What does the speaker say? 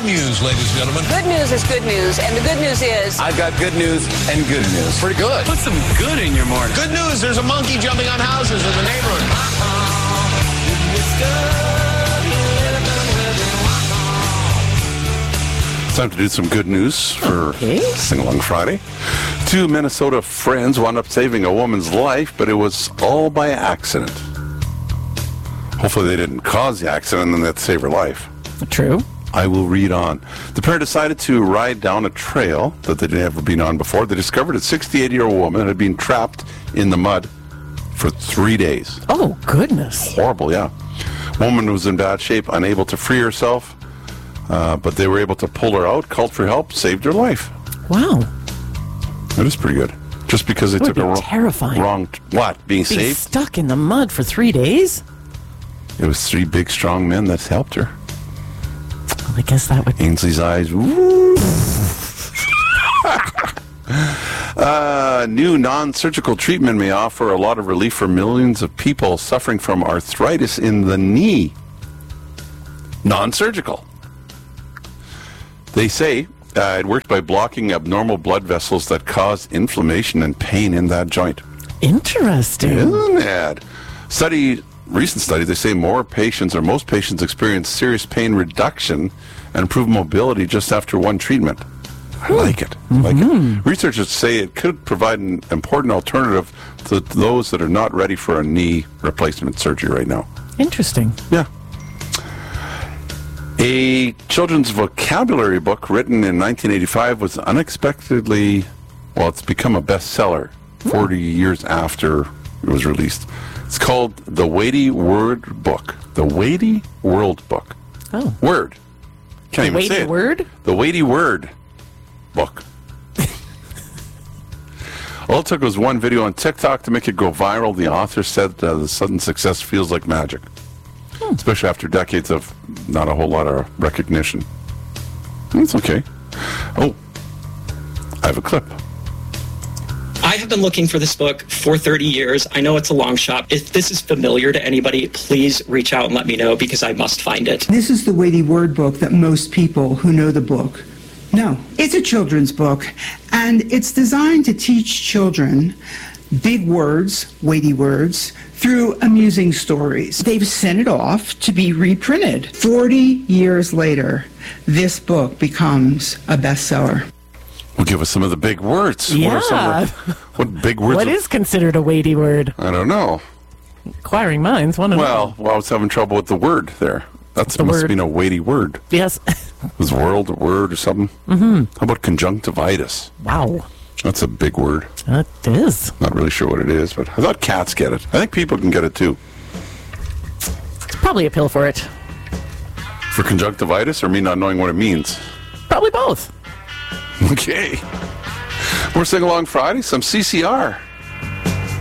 news, ladies and gentlemen. Good news is good news, and the good news is... I've got good news and good news. Pretty good. Put some good in your morning. Good news, there's a monkey jumping on houses in the neighborhood. It's time to do some good news for Sing Along Friday. 2 Minnesota friends wound up saving a woman's life, but it was all by accident. Hopefully they didn't cause the accident and that saved her life. True. I will read on. The pair decided to ride down a trail that they'd never been on before. They discovered a 68-year-old woman had been trapped in the mud for 3 days. Oh, goodness. Horrible, yeah. Woman was in bad shape, unable to free herself, but they were able to pull her out, called for help, saved her life. Wow. That is pretty good. Just because they took a terrifying. wrong, what, being saved? Stuck in the mud for 3 days? It was 3 big, strong men that helped her. I guess that would... Ainsley's eyes. New non-surgical treatment may offer a lot of relief for millions of people suffering from arthritis in the knee. Non-surgical. They say it works by blocking abnormal blood vessels that cause inflammation and pain in that joint. Interesting. Isn't it? Recent study, they say most patients experience serious pain reduction and improve mobility just after one treatment. I like it. Researchers say it could provide an important alternative to those that are not ready for a knee replacement surgery right now. Interesting. Yeah. A children's vocabulary book written in 1985 was unexpectedly, it's become a bestseller 40 years after it was released. It's called The Weighty Word Book. The Weighty World Book. Oh. Word. Can't even say it. The Weighty Word? The Weighty Word Book. All it took was one video on TikTok to make it go viral. The author said the sudden success feels like magic. Especially after decades of not a whole lot of recognition. It's okay. Oh, I have a clip. I have been looking for this book for 30 years. I know it's a long shot. If this is familiar to anybody, please reach out and let me know because I must find it. This is the weighty word book that most people who know the book know. It's a children's book, and it's designed to teach children big words, weighty words, through amusing stories. They've sent it off to be reprinted. 40 years later, this book becomes a bestseller. Well, give us some of the big words. Yeah. What big words? What is considered a weighty word? I don't know. Inquiring minds want to know. Well, I was having trouble with the word there. That must have been a weighty word. Yes. Was world a word or something? Mm-hmm. How about conjunctivitis? Wow. That's a big word. That is. Not really sure what it is, but I thought cats get it. I think people can get it too. It's probably a pill for it. For conjunctivitis or me not knowing what it means? Probably both. Okay. We're Sing Along Friday, some CCR.